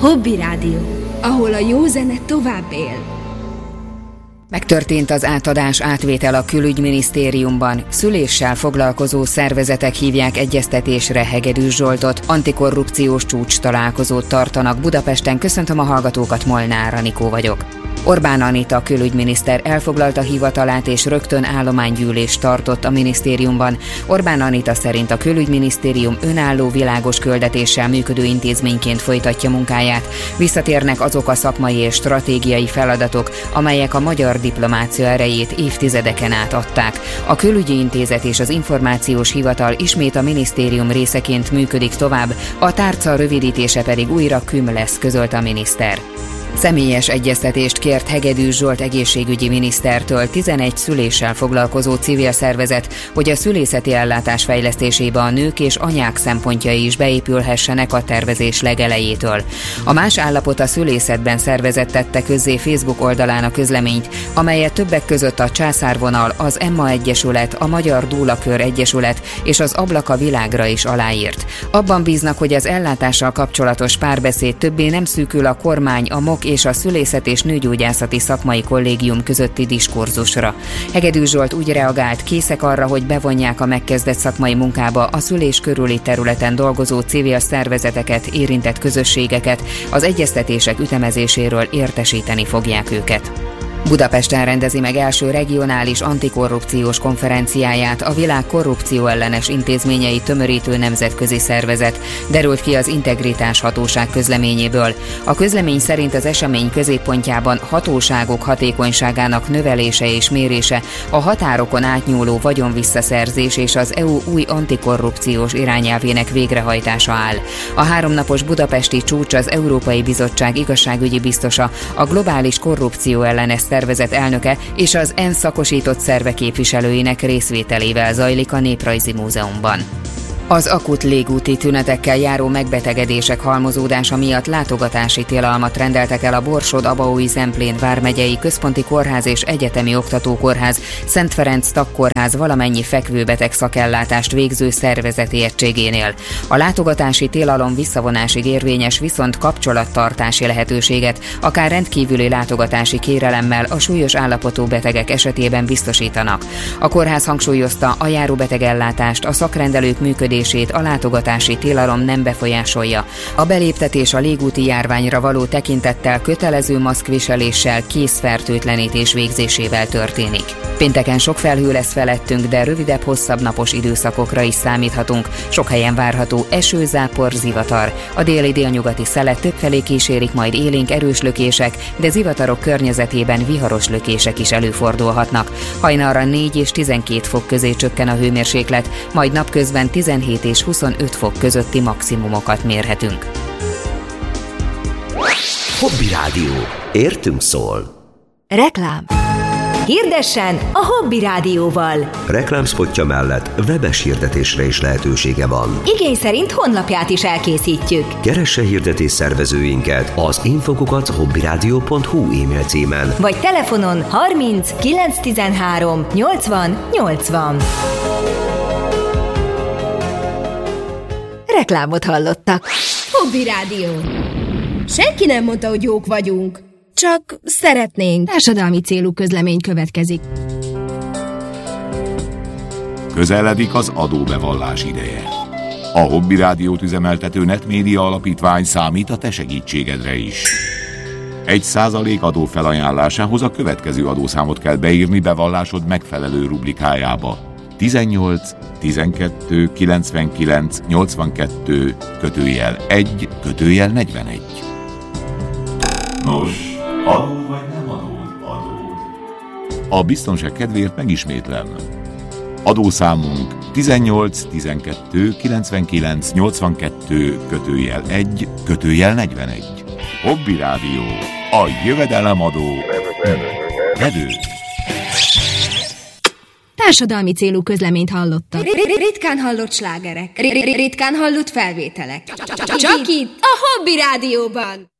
Hobby Rádió, ahol a jó zene tovább él. Megtörtént az átadás-átvétel a Külügyminisztériumban. Szüléssel foglalkozó szervezetek hívják egyeztetésre Hegedűs Zsoltot, antikorrupciós csúcs találkozót tartanak Budapesten. Köszöntöm a hallgatókat, Molnár Anikó vagyok. Orbán Anita külügyminiszter elfoglalta hivatalát és rögtön állománygyűlést tartott a minisztériumban. Orbán Anita szerint a külügyminisztérium önálló, világos küldetéssel működő intézményként folytatja munkáját. Visszatérnek azok a szakmai és stratégiai feladatok, amelyek a magyar diplomácia erejét évtizedeken át adták. A Külügyi Intézet és az Információs Hivatal ismét a minisztérium részeként működik tovább, a tárca rövidítése pedig újra KÜM lesz, közölte a miniszter. Személyes egyeztetést kért Hegedűs Zsolt egészségügyi minisztertől 11 szüléssel foglalkozó civil szervezet, hogy a szülészeti ellátás fejlesztésébe a nők és anyák szempontjai is beépülhessenek a tervezés legelejétől. A Más állapot a szülészetben szervezet tette közzé Facebook oldalán a közleményt, amelyet többek között a Császárvonal, az Emma Egyesület, a Magyar Dúlakör Egyesület és az Ablak a világra is aláírt. Abban bíznak, hogy az ellátással kapcsolatos párbeszéd többé nem szűkül a kormány, a MOK és a Szülészet és Nőgyógyászati Szakmai Kollégium közötti diskurzusra. Hegedűs Zsolt úgy reagált, készek arra, hogy bevonják a megkezdett szakmai munkába a szülés körüli területen dolgozó civil szervezeteket, érintett közösségeket, az egyeztetések ütemezéséről értesíteni fogják őket. Budapesten rendezi meg első regionális antikorrupciós konferenciáját a világ korrupcióellenes intézményei tömörítő nemzetközi szervezet, derült ki az Integritás Hatóság közleményéből. A közlemény szerint az esemény középpontjában hatóságok hatékonyságának növelése és mérése, a határokon átnyúló vagyonvisszaszerzés és az EU új antikorrupciós irányelvének végrehajtása áll. A 3 napos budapesti csúcs az Európai Bizottság igazságügyi biztosa, a globális korrupcióellenes szervezet elnöke és az ENSZ szakosított szerve képviselőinek részvételével zajlik a Néprajzi Múzeumban. Az akut légúti tünetekkel járó megbetegedések halmozódása miatt látogatási tilalmat rendeltek el a Borsod-Abaúj-Zemplén vármegyei Központi Kórház és Egyetemi Oktatókórház, Szent Ferenc Tagkórház valamennyi fekvőbeteg szakellátást végző szervezeti egységénél. A látogatási tilalom visszavonásig érvényes, viszont kapcsolattartási lehetőséget, akár rendkívüli látogatási kérelemmel a súlyos állapotú betegek esetében biztosítanak. A kórház hangsúlyozta, a járóbetegellátást, a szakrendelők működését a látogatási tilalom nem befolyásolja. A beléptetés a légúti járványra való tekintettel kötelező maszkviseléssel, kézfertőtlenítés végzésével történik. Pénteken sok felhő lesz felettünk, de rövidebb, hosszabb napos időszakokra is számíthatunk. Sok helyen várható eső, zápor, zivatar. A déli-délnyugati szelet többfelé kísérik majd élénk erős lökések, de zivatarok környezetében viharos lökések is előfordulhatnak. Hajnalra 4 és 12 fok közé csökken a hőmérséklet, majd napközben 17 és 25 fok közötti maximumokat mérhetünk. Hobby Rádió. Értünk szól. Reklám. Hirdessen a Hobby Rádióval. Reklámspotja mellett webes hirdetésre is lehetősége van. Igény szerint honlapját is elkészítjük. Keresse hirdetés szervezőinket az info@hobbyradio.hu e-mail címen. Vagy telefonon 30 913 80 80. Reklámot hallottak. Hobby Rádió. Senki nem mondta, hogy jók vagyunk. Csak szeretnénk. Társadalmi célú közlemény következik. Közeledik az adóbevallás ideje. A Hobby Rádiót üzemeltető Netmédia Alapítvány számít a te segítségedre is. 1% adó felajánlásához a következő adószámot kell beírni bevallásod megfelelő rubrikájába. 18 12 99 82 /1 /41. Nos, adó vagy nem adód? A biztonság kedvéért megismétlem. Adószámunk 18 12 99 82 /1 /41. Hobby Rádió, a jövedelemadó vedő. Társadalmi célú közleményt hallottak. Ritkán hallott slágerek. Ritkán hallott felvételek. Csak itt, a Hobby Rádióban.